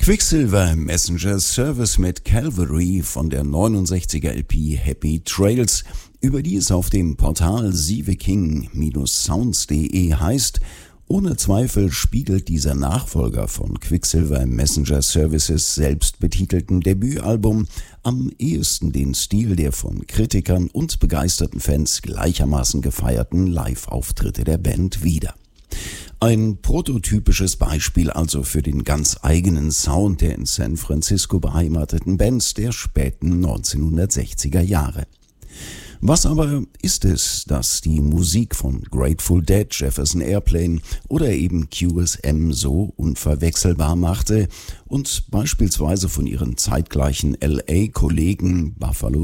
Quicksilver Messenger Service mit Calvary von der 69er LP Happy Trails, über die es auf dem Portal sieveking-sounds.de heißt: Ohne Zweifel spiegelt dieser Nachfolger von Quicksilver Messenger Services selbstbetitelten Debütalbum am ehesten den Stil der von Kritikern und begeisterten Fans gleichermaßen gefeierten Live-Auftritte der Band wider. Ein prototypisches Beispiel also für den ganz eigenen Sound der in San Francisco beheimateten Bands der späten 1960er Jahre. Was aber ist es, das die Musik von Grateful Dead, Jefferson Airplane oder eben QSM so unverwechselbar machte und beispielsweise von ihren zeitgleichen LA-Kollegen Buffalo